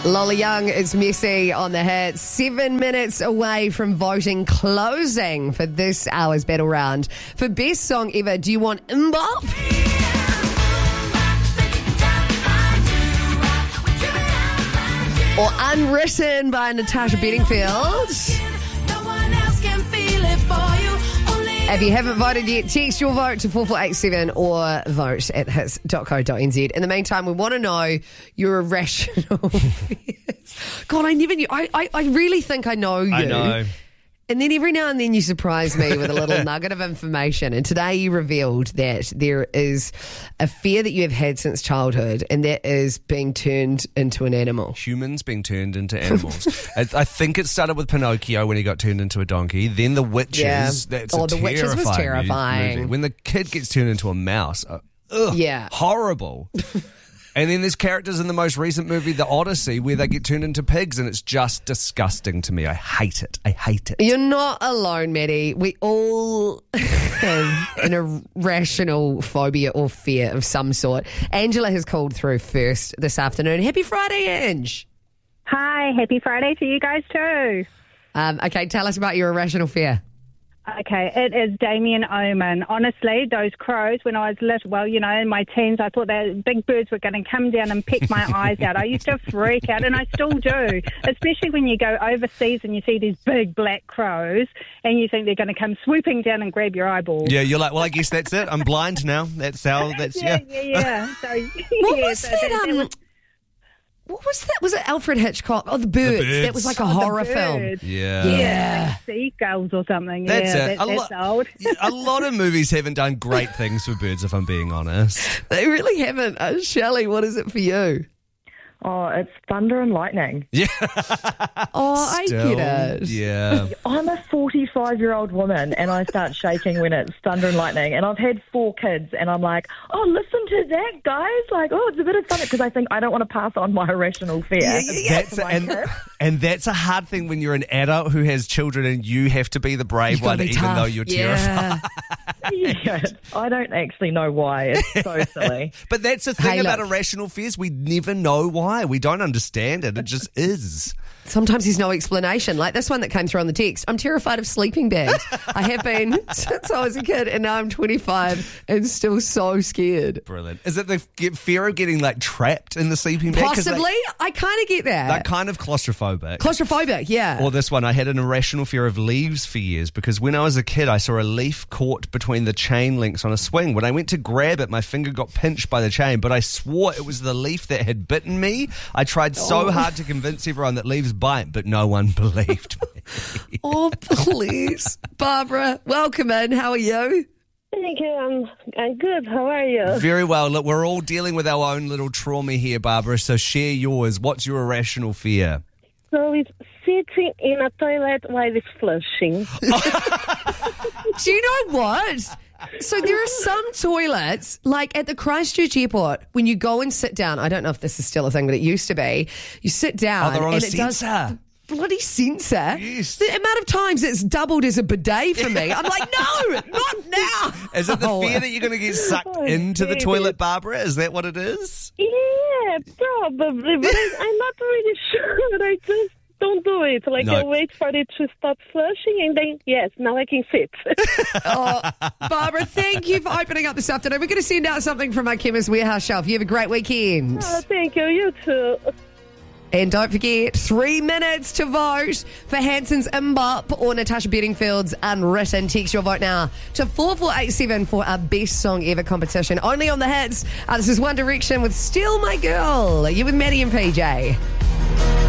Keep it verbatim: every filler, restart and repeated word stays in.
Lola Young is Messy on the hit. Seven minutes away from voting closing for this hour's battle round. For best song ever, do you want Mbop? Or Unwritten by Natasha Bedingfield? If you haven't voted yet, text your vote to four four eight seven or vote at hits dot co dot n z. In the meantime, we want to know your irrational fears. God, I never knew. I, I, I really think I know you. I know. And then every now and then you surprise me with a little nugget of information. And today you revealed that there is a fear that you have had since childhood, and that is being turned into an animal. Humans being turned into animals. I, I think it started with Pinocchio when he got turned into a donkey. Then the witches. Yeah. That's Oh, a the witches was terrifying. movie. When the kid gets turned into a mouse. Uh, ugh, Yeah. Horrible. And then there's characters in the most recent movie, The Odyssey, where they get turned into pigs, and it's just disgusting to me. I hate it. I hate it. You're not alone, Maddie. We all have an irrational phobia or fear of some sort. Angela has called through first this afternoon. Happy Friday, Ange. Hi, happy Friday to you guys too. Um, okay, tell us about your irrational fear. Okay, it is Damien Omen. Honestly, those crows, when I was little, well, you know, in my teens, I thought that big birds were going to come down and peck my eyes out. I used to freak out, and I still do, especially when you go overseas and you see these big black crows and you think they're going to come swooping down and grab your eyeball. Yeah, you're like, well, I guess that's it. I'm blind now. That's how, that's, yeah. yeah. Yeah, yeah, So, What yeah, was so that? that- that Um, was- what was that? Was it Alfred Hitchcock? Oh, The Birds. The Birds. That was like a Oh, the horror film. birds. Yeah. Yeah. Seagulls or something. That's yeah, it. That, A that's lo- old. A lot of movies haven't done great things for birds, if I'm being honest. They really haven't. Uh, Shelley, what is it for you? Oh, it's thunder and lightning. Yeah. Oh, Still, I get it. Yeah. I'm a forty-five-year-old woman, and I start shaking when it's thunder and lightning. And I've had four kids, and I'm like, oh, listen to that, guys. Like, oh, it's a bit of fun. Because I think I don't want to pass on my irrational fear. Yeah, yeah, yeah. That's to my and, kids. and that's a hard thing when you're an adult who has children and you have to be the brave You've gotta one, be even tough. though you're terrified. Yeah. Yeah, I don't actually know why. It's so silly. But that's the thing Hey, about look. irrational fears. We never know why. We don't understand it. It just is. Sometimes there's no explanation. Like this one that came through on the text. I'm terrified of sleeping bags. I have been since I was a kid, and now I'm twenty-five and still so scared. Brilliant. Is it the get- fear of getting like trapped in the sleeping bag? 'Cause Possibly. They, I kind of get that. they're kind of claustrophobic. Claustrophobic, yeah. Or this one, I had an irrational fear of leaves for years because when I was a kid, I saw a leaf caught between the chain links on a swing. When I went to grab it, my finger got pinched by the chain, but I swore it was the leaf that had bitten me. I tried so Oh. hard to convince everyone that leaves bite, but no one believed me. Oh, please. Barbara, welcome in. How are you? Thank you. I'm, I'm good. How are you? Very well. Look, we're all dealing with our own little trauma here, Barbara, so share yours. What's your irrational fear? So it's sitting in a toilet while it's flushing. Do you know what? So there are some toilets, like at the Christchurch airport, when you go and sit down, I don't know if this is still a thing, but it used to be, you sit down Oh, they're on and a it does sensor. bloody sensor. Yes. The amount of times it's doubled as a bidet for me. I'm like, no, not now. Is it the Oh. fear that you're going to get sucked Oh, into the baby. toilet, Barbara? Is that what it is? Yeah, probably, but I, I'm not really sure. I just don't do it. Like, No. I wait for it to stop flushing, and then, yes, now I can sit. Oh, Barbara, thank you for opening up this afternoon. We're going to send out something from our Chemist Warehouse shelf. You have a great weekend. Oh, thank you. You too. And don't forget, three minutes to vote for Hanson's Mbop or Natasha Bedingfield's Unwritten. Text your vote now to four four eight seven for our best song ever competition. Only on the hits. Uh, this is One Direction with Still My Girl. You with Maddie and P J.